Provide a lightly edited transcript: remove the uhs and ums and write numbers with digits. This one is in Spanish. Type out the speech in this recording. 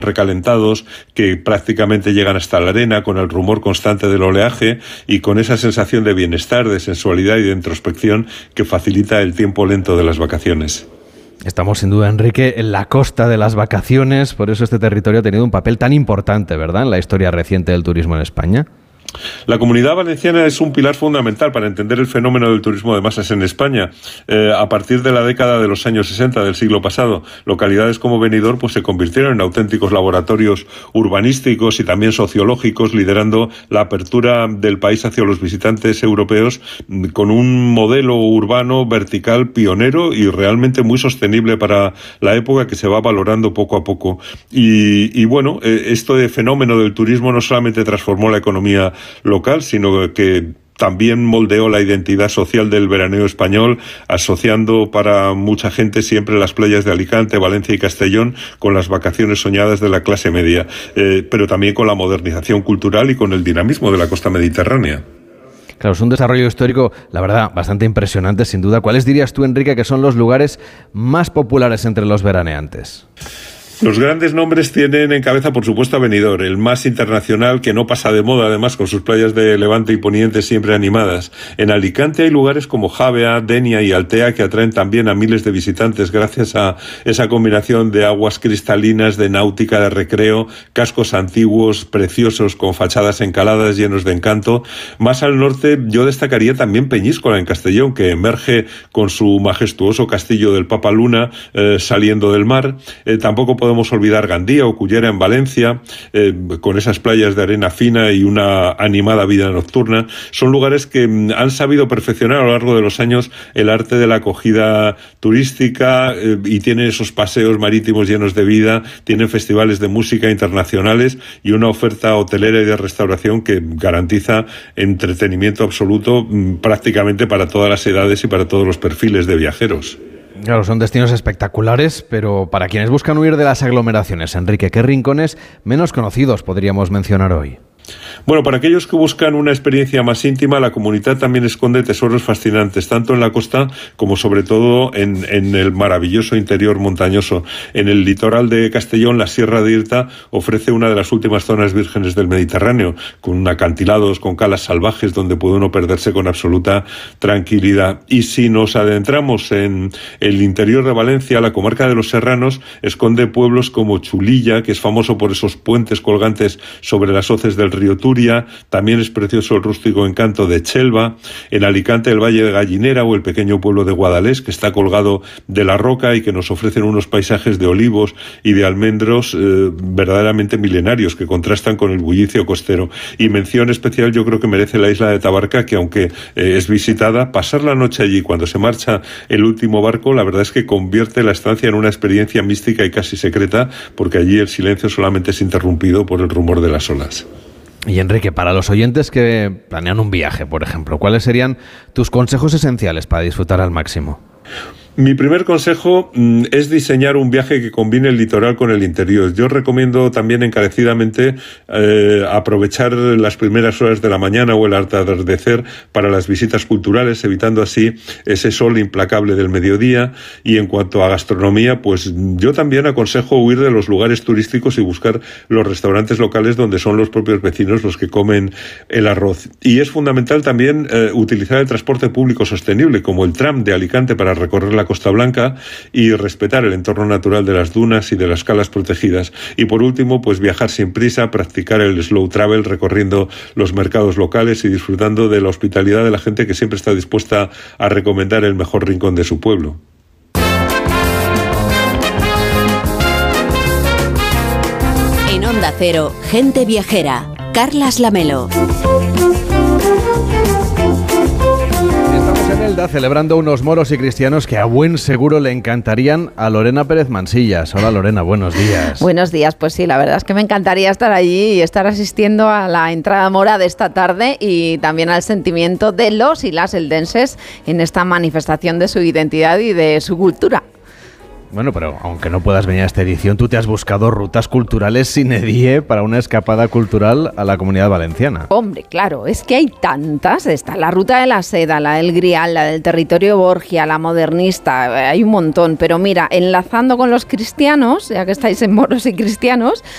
recalentados que prácticamente llegan hasta la arena, con el rumor constante del oleaje y con esa sensación de bienestar, de sensualidad y de introspección que facilita el tiempo lento de las vacaciones. Estamos sin duda, Enrique, en la costa de las vacaciones, por eso este territorio ha tenido un papel tan importante, ¿verdad?, en la historia reciente del turismo en España. La Comunidad Valenciana es un pilar fundamental para entender el fenómeno del turismo de masas en España. A partir de la década de los años 60 del siglo pasado, localidades como Benidorm pues se convirtieron en auténticos laboratorios urbanísticos y también sociológicos, liderando la apertura del país hacia los visitantes europeos con un modelo urbano vertical pionero y realmente muy sostenible para la época, que se va valorando poco a poco. Y bueno, este fenómeno del turismo no solamente transformó la economía local, sino que también moldeó la identidad social del veraneo español, asociando para mucha gente siempre las playas de Alicante, Valencia y Castellón con las vacaciones soñadas de la clase media, pero también con la modernización cultural y con el dinamismo de la costa mediterránea. Claro, es un desarrollo histórico, la verdad, bastante impresionante, sin duda. ¿Cuáles dirías tú, Enrique, que son los lugares más populares entre los veraneantes? Los grandes nombres tienen en cabeza, por supuesto, a Benidorm, el más internacional, que no pasa de moda, además, con sus playas de Levante y Poniente siempre animadas. En Alicante hay lugares como Javea, Denia y Altea que atraen también a miles de visitantes gracias a esa combinación de aguas cristalinas, de náutica, de recreo, cascos antiguos, preciosos, con fachadas encaladas, llenos de encanto. Más al norte yo destacaría también Peñíscola, en Castellón, que emerge con su majestuoso castillo del Papa Luna saliendo del mar. Tampoco podemos olvidar Gandía o Cullera en Valencia, con esas playas de arena fina y una animada vida nocturna. Son lugares que han sabido perfeccionar a lo largo de los años el arte de la acogida turística y tienen esos paseos marítimos llenos de vida, tienen festivales de música internacionales y una oferta hotelera y de restauración que garantiza entretenimiento absoluto prácticamente para todas las edades y para todos los perfiles de viajeros. Claro, son destinos espectaculares, pero para quienes buscan huir de las aglomeraciones, Enrique, ¿qué rincones menos conocidos podríamos mencionar hoy? Bueno, para aquellos que buscan una experiencia más íntima, la Comunidad también esconde tesoros fascinantes, tanto en la costa como sobre todo en el maravilloso interior montañoso. En el litoral de Castellón, la Sierra de Irta ofrece una de las últimas zonas vírgenes del Mediterráneo, con acantilados, con calas salvajes donde puede uno perderse con absoluta tranquilidad. Y si nos adentramos en el interior de Valencia, la comarca de los Serranos esconde pueblos como Chulilla, que es famoso por esos puentes colgantes sobre las hoces del río Turia. También es precioso el rústico encanto de Chelva. En Alicante, el Valle de Gallinera o el pequeño pueblo de Guadalés, que está colgado de la roca y que nos ofrecen unos paisajes de olivos y de almendros verdaderamente milenarios que contrastan con el bullicio costero. Y mención especial yo creo que merece la isla de Tabarca, que aunque es visitada, pasar la noche allí cuando se marcha el último barco, la verdad es que convierte la estancia en una experiencia mística y casi secreta, porque allí el silencio solamente es interrumpido por el rumor de las olas. Y Enrique, para los oyentes que planean un viaje, por ejemplo, ¿cuáles serían tus consejos esenciales para disfrutar al máximo? Mi primer consejo es diseñar un viaje que combine el litoral con el interior. Yo recomiendo también encarecidamente aprovechar las primeras horas de la mañana o el atardecer para las visitas culturales, evitando así ese sol implacable del mediodía. Y en cuanto a gastronomía, pues yo también aconsejo huir de los lugares turísticos y buscar los restaurantes locales donde son los propios vecinos los que comen el arroz. Y es fundamental también utilizar el transporte público sostenible, como el tram de Alicante para recorrer la Costa Blanca, y respetar el entorno natural de las dunas y de las calas protegidas. Y por último, pues viajar sin prisa, practicar el slow travel recorriendo los mercados locales y disfrutando de la hospitalidad de la gente que siempre está dispuesta a recomendar el mejor rincón de su pueblo. En Onda Cero, Gente Viajera, Carlas Lamelo. Celebrando unos moros y cristianos que a buen seguro le encantarían a Lorena Pérez Mansillas. Hola Lorena, buenos días. Buenos días, pues sí, la verdad es que me encantaría estar allí y estar asistiendo a la entrada mora de esta tarde y también al sentimiento de los y las eldenses en esta manifestación de su identidad y de su cultura. Bueno, pero aunque no puedas venir a esta edición, tú te has buscado rutas culturales sine die para una escapada cultural a la Comunidad Valenciana. Hombre, claro, es que hay tantas. Está la Ruta de la Seda, la del Grial, la del Territorio Borgia, la modernista, hay un montón. Pero mira, enlazando con los cristianos, ya que estáis en moros y cristianos,